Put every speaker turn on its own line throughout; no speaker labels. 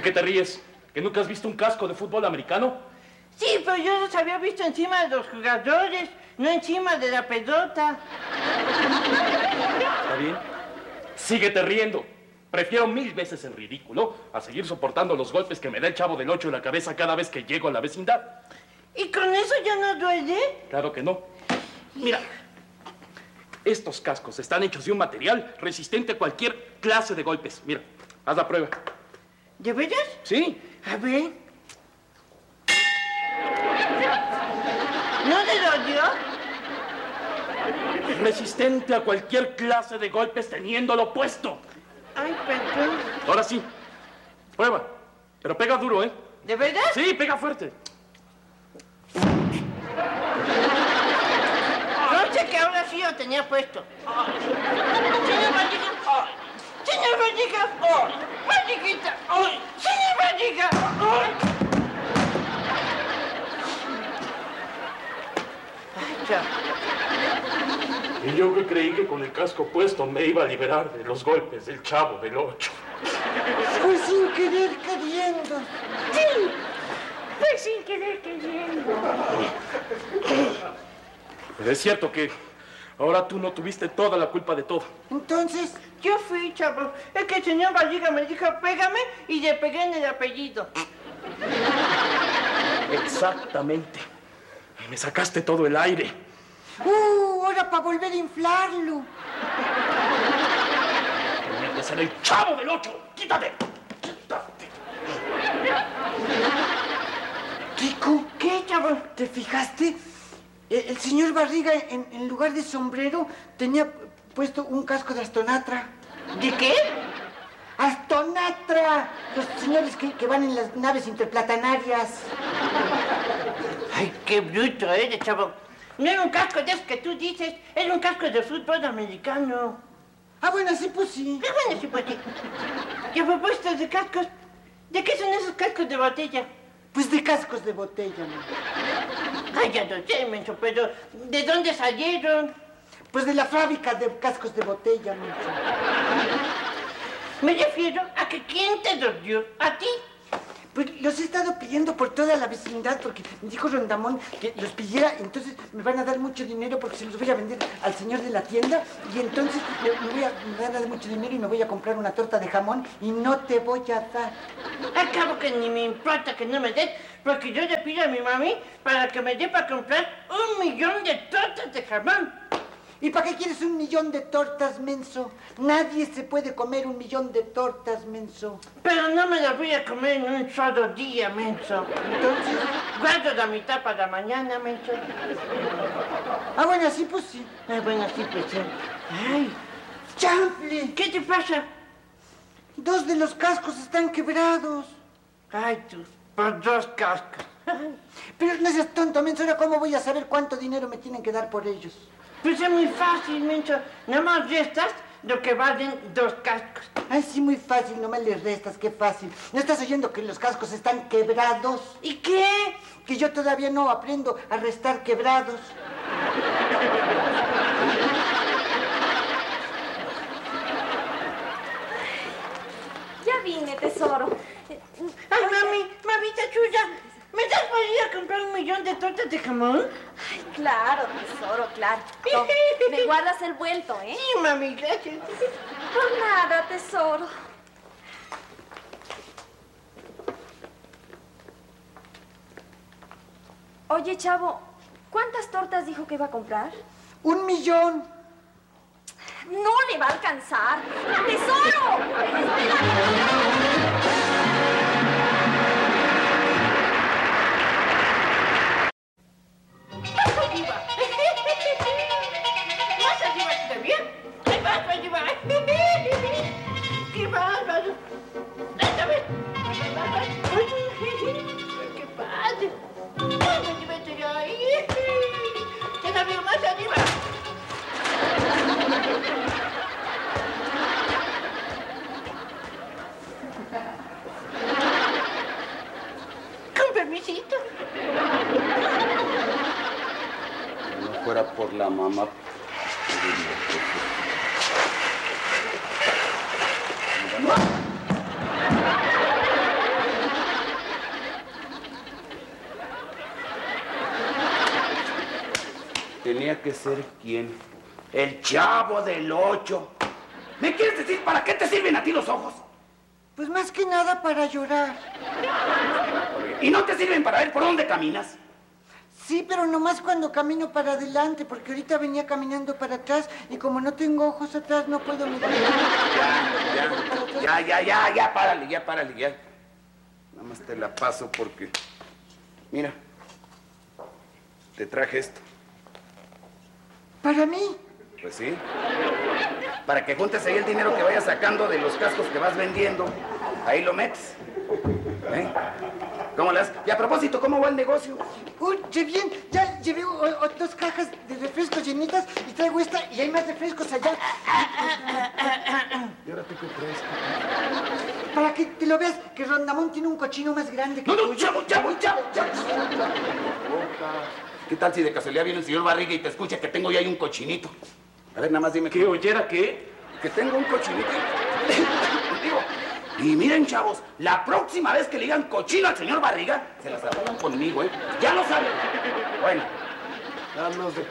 ¿De qué te ríes? ¿Que nunca has visto un casco de fútbol americano?
Sí, pero yo los había visto encima de los jugadores, no encima de la pelota.
¿Está bien? Síguete riendo. Prefiero 1000 veces el ridículo a seguir soportando los golpes que me da el Chavo del Ocho en la cabeza cada vez que llego a la vecindad.
¿Y con eso ya no duele?
Claro que no. Mira, estos cascos están hechos de un material resistente a cualquier clase de golpes. Mira, haz la prueba.
¿De veras?
Sí.
A ver. ¿No le dolió?
Resistente a cualquier clase de golpes teniéndolo puesto.
Ay, perdón.
Ahora sí, prueba. Pero pega duro, ¿eh?
¿De verdad?
Sí, pega fuerte.
No sé que ahora sí lo tenía puesto. Señor Barriga. Señor Barriga. Barriguita. Señor Barriga. Ay, ya.
Y yo que creí que con el casco puesto me iba a liberar de los golpes del Chavo del Ocho.
Fue sin querer queriendo.
Sí, fue sin querer queriendo.
Pero es cierto que ahora tú no tuviste toda la culpa de todo.
Entonces, yo fui, chavo. Es que el señor Barriga me dijo, pégame, y le pegué en el apellido.
Exactamente. Y me sacaste todo el aire.
Ahora para volver a inflarlo.
¡De ser el Chavo del Ocho! ¡Quítate! ¡Quítate!
Kiko, ¿qué, chavo? ¿Te fijaste? El señor Barriga, en lugar de sombrero, tenía puesto un casco de Astonatra. ¿De qué? ¡Astonatra! Los señores que van en las naves interplatanarias. Ay, qué bruto eres, chavo. No era un casco de esos que tú dices, era un casco de fútbol americano. Ah, bueno, sí, pues sí. Ah, bueno, sí, pues sí. Y a propósito de cascos, ¿de qué son esos cascos de botella? Pues de cascos de botella, ¿no? Ay, ya no sé, menso, pero ¿de dónde salieron? Pues de la fábrica de cascos de botella, menso. Me refiero a que ¿quién te los dio? ¿A ti? Pues los he estado pidiendo por toda la vecindad porque me dijo Rondamón que los pidiera, entonces me van a dar mucho dinero porque se los voy a vender al señor de la tienda y entonces me van a dar mucho dinero y me voy a comprar una torta de jamón y no te voy a dar. Acabo que ni me importa que no me des porque yo le pido a mi mami para que me dé para comprar 1.000.000 de tortas de jamón. ¿Y para qué quieres 1.000.000 de tortas, menso? Nadie se puede comer 1.000.000 de tortas, menso. Pero no me las voy a comer en un solo día, menso. Entonces, guardo la mitad para mañana, menso. Ah, bueno, así pues sí. Ah, bueno, así pues sí. Ay, chanfle. ¿Qué te pasa? 2 de los cascos están quebrados. Ay, tú, por 2 cascos. Pero no seas tonto, menso. Ahora, ¿cómo voy a saber cuánto dinero me tienen que dar por ellos? Pues es muy fácil, menso. Nada más restas lo que valen 2 cascos. Ay, sí, muy fácil. Nomás les restas, qué fácil. ¿No estás oyendo que los cascos están quebrados? ¿Y qué? Que yo todavía no aprendo a restar quebrados.
Ya vine, tesoro.
Ay, mamita chula. ¿Me das para ir a comprar 1.000.000 de tortas de jamón?
Ay, claro, tesoro, claro. Toma, me guardas el vuelto, ¿eh?
Sí, mami, gracias.
Por nada, tesoro. Oye, chavo, ¿cuántas tortas dijo que iba a comprar?
1.000.000.
No le va a alcanzar. ¡Tesoro! ¡Espera!
¡Qué bárbaro! ¡Esta vez! ¡Qué padre! ¡Todavía más arriba! Con permisito.
Si no fuera por la mamá... Tenía que ser quién.
El Chavo del Ocho. ¿Me quieres decir para qué te sirven a ti los ojos?
Pues más que nada para llorar.
¿Y no te sirven para ver por dónde caminas?
Sí, pero nomás cuando camino para adelante, porque ahorita venía caminando para atrás y como no tengo ojos atrás no puedo mirar.
Ya, párale, ya. Nada más te la paso porque... Mira, te traje esto.
¿Para mí?
Pues sí.
Para que juntes ahí el dinero que vayas sacando de los cascos que vas vendiendo. Ahí lo metes. ¿Eh? ¿Cómo le haces? Y a propósito, ¿cómo va el negocio?
Uy, qué bien. Ya llevé dos cajas de refrescos llenitas y traigo esta y hay más refrescos allá.
¿Y ahora tú qué traes?
Para que te lo veas, que Rondamón tiene un cochino más grande que
No,
tú.
chavo. ¿Qué tal si de casualidad viene el señor Barriga y te escucha que tengo ya ahí un cochinito? A ver, nada más dime.
¿Qué oyera qué?
Que tengo un cochinito. Digo, y miren, chavos, la próxima vez que le digan cochino al señor Barriga, se las arreglan conmigo, ¿eh? Ya lo saben. Bueno.
Ah, no sé.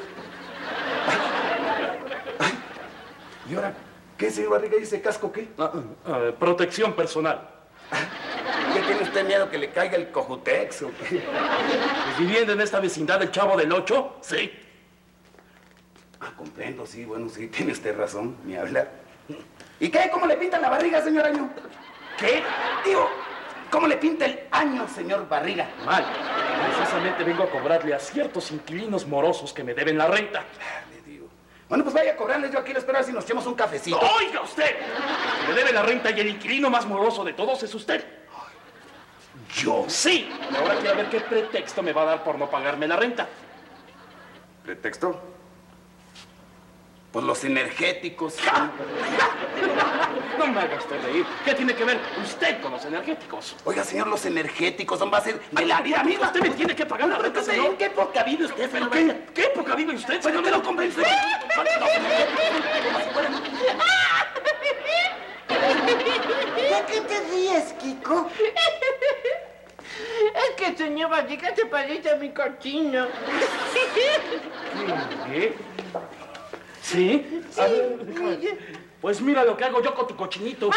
¿Y ahora qué, señor Barriga? ¿Y ese casco qué?
Protección personal.
¿Qué tiene usted miedo que le caiga el cojutex o qué?
Pues viviendo en esta vecindad del Chavo del Ocho, sí.
Ah, comprendo, sí, bueno, sí, tiene usted razón, ni hablar. ¿Y qué? ¿Cómo le pintan la barriga, señor Año? ¿Qué? Digo, ¿cómo le pinta el año, señor Barriga?
Mal. Precisamente vengo a cobrarle a ciertos inquilinos morosos que me deben la renta.
Le digo. Bueno, pues vaya a cobrarles, yo aquí lo espero a ver si nos echamos un cafecito.
¡Oiga usted! Me debe la renta y el inquilino más moroso de todos es usted.
¿Yo?
Sí. Y ahora quiero ver qué pretexto me va a dar por no pagarme la renta.
¿Pretexto?
Pues los energéticos.
No me haga usted reír. ¿Qué tiene que ver usted con los energéticos?
Oiga, señor, los energéticos son base de la vida misma.
Usted me tiene que pagar la renta, señor.
¿En qué época vive usted, señor?
¿Qué época vive usted,
Pues yo
señor?
te lo convencí.
¿De qué te ríes, Kiko?
Es que el señor Barriga se parece a mi cochino.
¿Qué? ¿Sí? A ver, pues mira lo que hago yo con tu cochinito.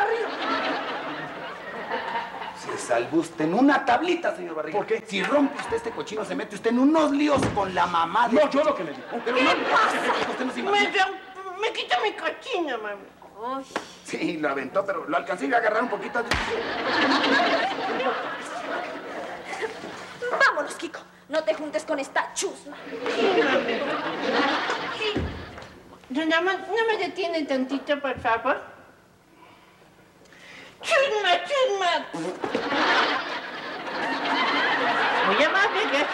Se salvó usted en una tablita, señor Barriga.
¿Por qué?
Si rompe usted este cochino, se mete usted en unos líos con la mamá de...
No, yo lo que le digo.
Pero no, usted no se imagina.
Me quita mi cochino, mami.
Uy,
Sí, lo aventó, pero lo alcancé a agarrar un poquito.
vámonos, Kiko. No te juntes con esta chusma.
Sí. Rondamón, ¿no me detiene tantito, por favor? ¡Chusma! Muy amable, gracias.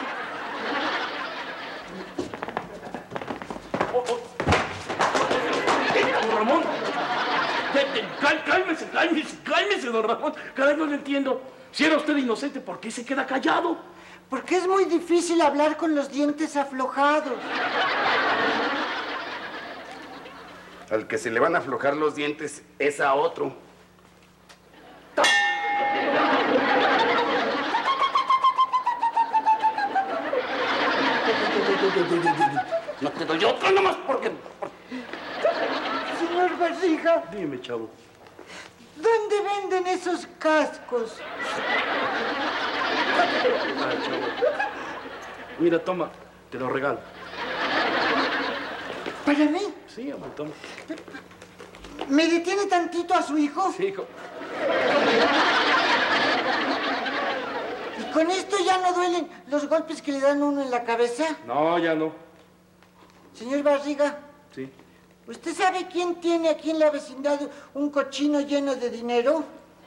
Don Ramón. Cálmese, don Ramón. Caray, no le entiendo. Si era usted inocente, ¿por qué se queda callado?
Porque es muy difícil hablar con los dientes aflojados.
Al que se le van a aflojar los dientes es a otro. No te doy otro nomás porque...
Señor Barriga,
Dime, chavo.
¿dónde venden esos cascos?
Mira, toma, te lo regalo.
¿Para mí?
Sí, amor, toma.
¿Me detiene tantito a su hijo?
Sí, hijo.
¿Y con esto ya no duelen los golpes que le dan uno en la cabeza?
No, ya no.
Señor Barriga,
Sí.
¿usted sabe quién tiene aquí en la vecindad un cochino lleno de dinero?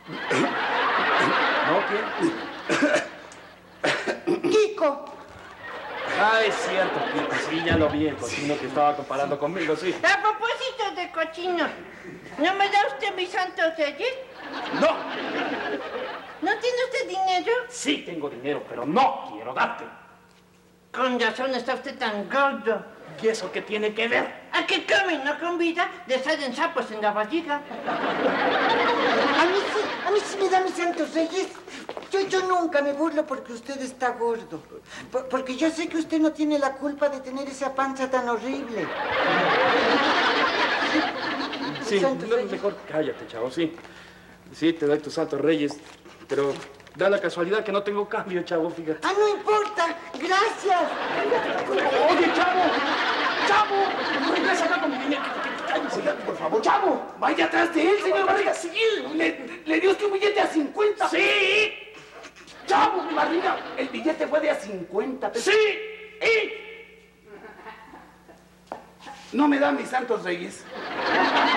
¿No? ¿Quién?
¡Kiko!
Ah, es cierto, Kiko. Sí, ya lo vi, el cochino que estaba comparando conmigo, sí.
A propósito de cochino, ¿no me da usted mis santos reyes?
¡No!
¿No tiene usted dinero?
Sí tengo dinero, pero no quiero darte.
Con razón está usted tan gordo.
¿Y eso qué tiene que ver?
A que comen, no con vida, les salen sapos en la barriga.
A mí sí me da mis santos reyes. Yo nunca me burlo porque usted está gordo. Porque yo sé que usted no tiene la culpa de tener esa panza tan horrible.
Sí,
Santos Reyes.
mejor cállate, chavo, sí. Sí, te doy tus santos reyes, pero da la casualidad que no tengo cambio, chavo, fíjate.
Ah, no importa. Gracias.
Oye, chavo, chavo, regresa acá con mi dinero. Cállese, por favor, chavo.
Vaya atrás de él, señor Barriga. Sí, le dio usted un billete a 50.
Sí,
Chavo, mi Barriga, el billete fue de a 50 pesos.
sí,
No me dan mis santos reyes.